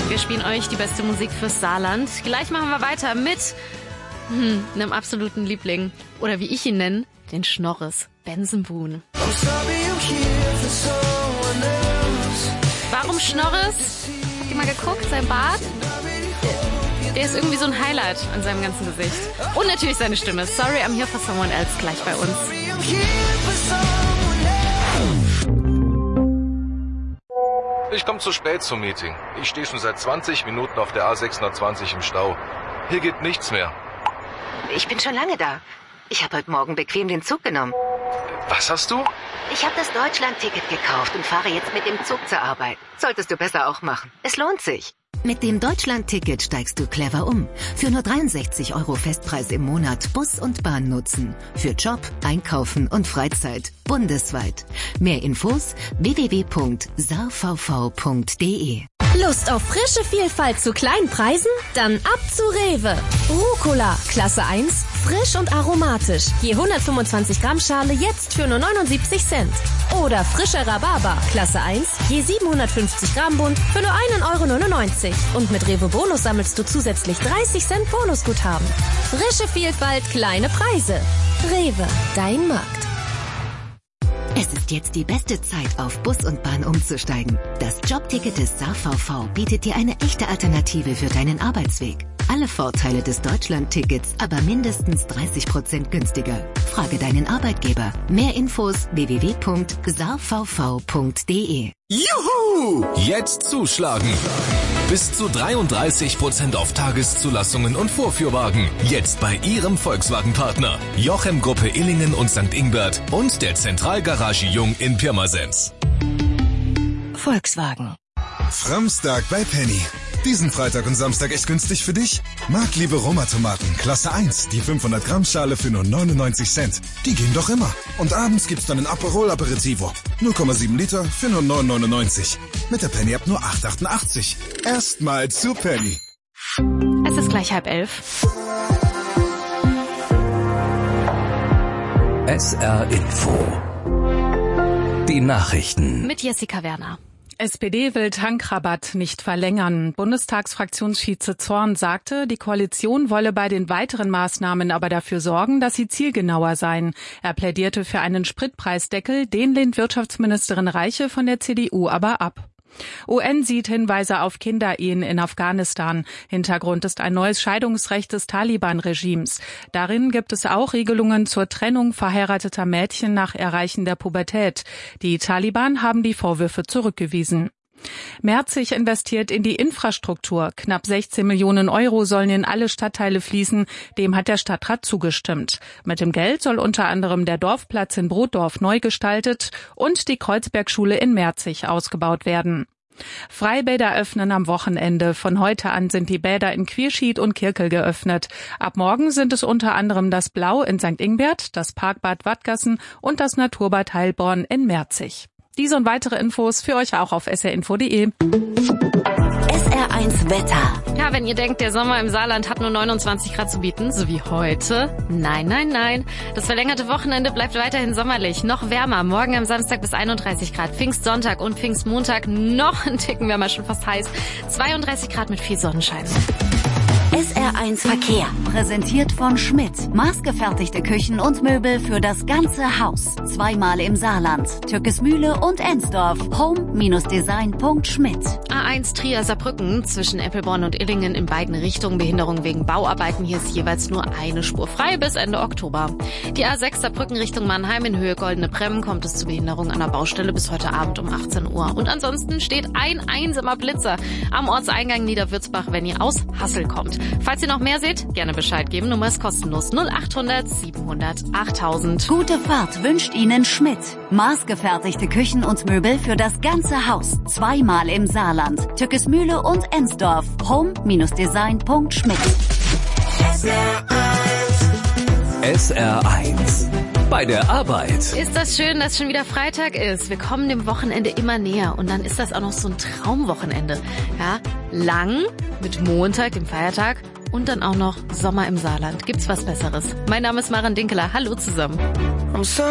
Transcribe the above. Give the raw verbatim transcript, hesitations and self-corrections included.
Wir spielen euch die beste Musik fürs Saarland. Gleich machen wir weiter mit hm, einem absoluten Liebling. Oder wie ich ihn nenne, den Schnorres, Bensenboon. Warum Schnorres? Habt ihr mal geguckt, sein Bart? Der, der ist irgendwie so ein Highlight an seinem ganzen Gesicht. Und natürlich seine Stimme. Sorry, I'm here for someone else, gleich bei uns. Ich komme zu spät zum Meeting. Ich stehe schon seit zwanzig Minuten auf der A sechshundertzwanzig im Stau. Hier geht nichts mehr. Ich bin schon lange da. Ich habe heute Morgen bequem den Zug genommen. Was hast du? Ich habe das Deutschland-Ticket gekauft und fahre jetzt mit dem Zug zur Arbeit. Solltest du besser auch machen. Es lohnt sich. Mit dem Deutschland-Ticket steigst du clever um. Für nur dreiundsechzig Euro Festpreis im Monat Bus und Bahn nutzen. Für Job, Einkaufen und Freizeit. Bundesweit. Mehr Infos w w w punkt saarvv punkt de. Lust auf frische Vielfalt zu kleinen Preisen? Dann ab zu Rewe. Rucola, Klasse eins, frisch und aromatisch. Je hundertfünfundzwanzig Gramm Schale jetzt für nur neunundsiebzig Cent. Oder frischer Rhabarber, Klasse eins, je siebenhundertfünfzig Gramm Bund für nur einen Euro neunundneunzig. Und mit Rewe Bonus sammelst du zusätzlich dreißig Cent Bonusguthaben. Frische Vielfalt, kleine Preise. Rewe, dein Markt. Es ist jetzt die beste Zeit, auf Bus und Bahn umzusteigen. Das Jobticket des SaarVV bietet dir eine echte Alternative für deinen Arbeitsweg. Alle Vorteile des Deutschland-Tickets, aber mindestens dreißig Prozent günstiger. Frage deinen Arbeitgeber. Mehr Infos w w w punkt saarvv punkt de. Juhu! Jetzt zuschlagen! Bis zu dreiunddreißig Prozent auf Tageszulassungen und Vorführwagen. Jetzt bei Ihrem Volkswagen-Partner. Jochem Gruppe Illingen und Sankt Ingbert und der Zentralgarage Jung in Pirmasens. Volkswagen. Framstag bei Penny. Diesen Freitag und Samstag echt günstig für dich? Marktliebe Roma-Tomaten, Klasse eins, die fünfhundert Gramm Schale für nur neunundneunzig Cent. Die gehen doch immer. Und abends gibt's dann ein Aperol Aperitivo. null Komma sieben Liter für nur neun neunundneunzig. Mit der Penny ab nur acht achtundachtzig. Erstmal zu Penny. Es ist gleich halb elf. S R Info. Die Nachrichten. Mit Jessica Werner. S P D will Tankrabatt nicht verlängern. Bundestagsfraktionsvize Zorn sagte, die Koalition wolle bei den weiteren Maßnahmen aber dafür sorgen, dass sie zielgenauer seien. Er plädierte für einen Spritpreisdeckel, den lehnt Wirtschaftsministerin Reiche von der C D U aber ab. U N sieht Hinweise auf Kinderehen in Afghanistan. Hintergrund ist ein neues Scheidungsrecht des Taliban-Regimes. Darin gibt es auch Regelungen zur Trennung verheirateter Mädchen nach Erreichen der Pubertät. Die Taliban haben die Vorwürfe zurückgewiesen. Merzig investiert in die Infrastruktur. Knapp sechzehn Millionen Euro sollen in alle Stadtteile fließen. Dem hat der Stadtrat zugestimmt. Mit dem Geld soll unter anderem der Dorfplatz in Brotdorf neu gestaltet und die Kreuzbergschule in Merzig ausgebaut werden. Freibäder öffnen am Wochenende. Von heute an sind die Bäder in Quierschied und Kirkel geöffnet. Ab morgen sind es unter anderem das Blau in Sankt Ingbert, das Parkbad Wattgassen und das Naturbad Heilbronn in Merzig. Diese und weitere Infos für euch auch auf s r info punkt de. S R eins Wetter. Ja, wenn ihr denkt, der Sommer im Saarland hat nur neunundzwanzig Grad zu bieten, so wie heute. Nein, nein, nein. Das verlängerte Wochenende bleibt weiterhin sommerlich. Noch wärmer. Morgen am Samstag bis einunddreißig Grad. Pfingstsonntag und Pfingstmontag noch ein Ticken wärmer, schon fast heiß. zweiunddreißig Grad mit viel Sonnenschein. S R eins Verkehr. Präsentiert von Schmidt. Maßgefertigte Küchen und Möbel für das ganze Haus. Zweimal im Saarland. Türkesmühle und Ensdorf. home Design punkt schmidt. A eins Trier Saarbrücken zwischen Eppelborn und Illingen in beiden Richtungen. Behinderung wegen Bauarbeiten. Hier ist jeweils nur eine Spur frei bis Ende Oktober. Die A sechs Saarbrücken Richtung Mannheim in Höhe Goldene Bremm kommt es zu Behinderung an der Baustelle bis heute Abend um achtzehn Uhr. Und ansonsten steht ein einsamer Blitzer am Ortseingang Niederwürzbach, wenn ihr aus Hassel kommt. Falls ihr noch mehr seht, gerne Bescheid geben. Nummer ist kostenlos null achthundert siebenhundert achttausend. Gute Fahrt wünscht Ihnen Schmidt. Maßgefertigte Küchen und Möbel für das ganze Haus. Zweimal im Saarland. Türkesmühle und Ensdorf. home Design punkt schmidt. S R eins. Bei der Arbeit. Ist das schön, dass schon wieder Freitag ist. Wir kommen dem Wochenende immer näher und dann ist das auch noch so ein Traumwochenende. Ja, lang mit Montag, dem Feiertag und dann auch noch Sommer im Saarland. Gibt's was Besseres? Mein Name ist Maren Dinkeler. Hallo zusammen.